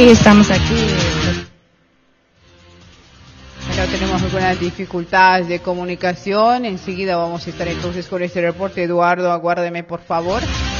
estamos aquí. Acá tenemos algunas dificultades de comunicación. Enseguida vamos a estar entonces con este reporte. Eduardo, aguárdeme por favor.